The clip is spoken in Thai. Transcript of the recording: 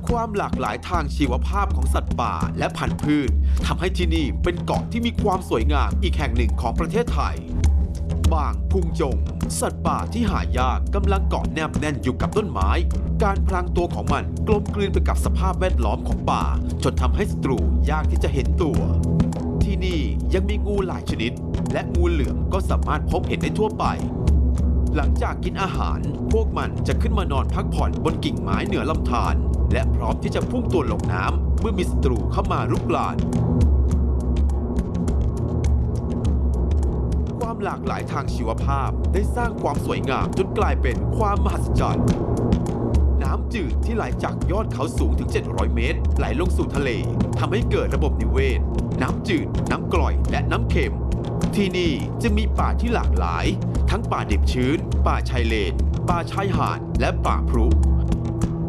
ความหลากหลายทางชีวภาพของสัตว์ป่าและพันธุ์พืชทำให้ที่นี่เป็นเกาะที่มีความสวยงามอีกแห่งหนึ่งของประเทศไทยบางพุงจงสัตว์ป่าที่หายากกำลังเกาะแนบแน่นอยู่กับต้นไม้การพรางตัวของมันกลมกลืนไปกับสภาพแวดล้อมของป่าจนทำให้ศัตรูยากที่จะเห็นตัวที่นี่ยังมีงูหลายชนิดและงูเหลือมก็สามารถพบเห็นได้ทั่วไปหลังจากกินอาหารพวกมันจะขึ้นมานอนพักผ่อนบนกิ่งไม้เหนือลำธารและพร้อมที่จะพุ่งตัวลงน้ำเมื่อมีศัตรูเข้ามารุกรานความหลากหลายทางชีวภาพได้สร้างความสวยงามจนกลายเป็นความมหัศจรรย์น้ำจืดที่ไหลจากยอดเขาสูงถึง700 เมตรไหลลงสู่ทะเลทำให้เกิดระบบนิเวศน้ำจืดน้ำกร่อยและน้ำเค็มที่นี่จะมีป่าที่หลากหลายทั้งป่าดิบชื้นป่าชายเลนป่าชายหาดและป่าพรุ